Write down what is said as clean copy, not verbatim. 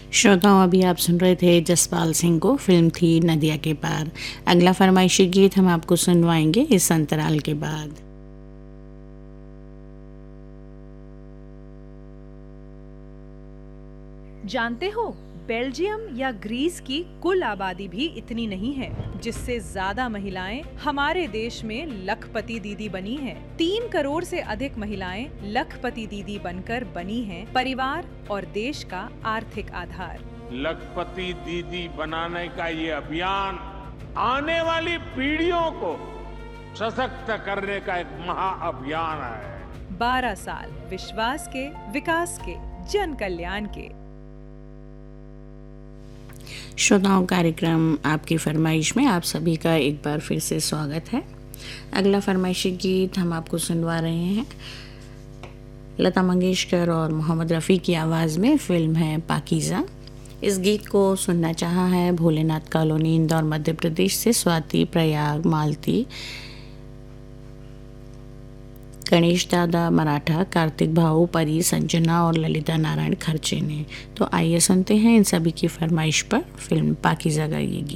श्रोताओं, अभी आप सुन रहे थे जसपाल सिंह को। फिल्म थी नदिया के पार। अगला फरमाइशी गीत हम आपको सुनवाएंगे इस अंतराल के बाद। जानते हो, बेल्जियम या ग्रीस की कुल आबादी भी इतनी नहीं है, जिससे ज्यादा महिलाएं हमारे देश में लखपति दीदी बनी हैं। 3 करोड़ से अधिक महिलाएं लखपति दीदी बनकर बनी हैं परिवार और देश का आर्थिक आधार। लखपति दीदी बनाने का ये अभियान आने वाली पीढ़ियों को सशक्त करने का एक महाअभियान है। 12 साल विश्वास के, विकास के, जन कल्याण के। श्रोताओं, कार्यक्रम आपकी फरमाइश में आप सभी का एक बार फिर से स्वागत है। अगला फरमाइशी गीत हम आपको सुनवा रहे हैं लता मंगेशकर और मोहम्मद रफ़ी की आवाज़ में। फिल्म है पाकीज़ा। इस गीत को सुनना चाहा है भोलेनाथ कॉलोनी, इंदौर, मध्य प्रदेश से स्वाति, प्रयाग, मालती, गणेश दादा मराठा, कार्तिक भाऊ, परी, संजना और ललिता नारायण खर्चे ने। तो आइए सुनते हैं इन सभी की फरमाइश पर फिल्म पाकीज़ा का ये गीत।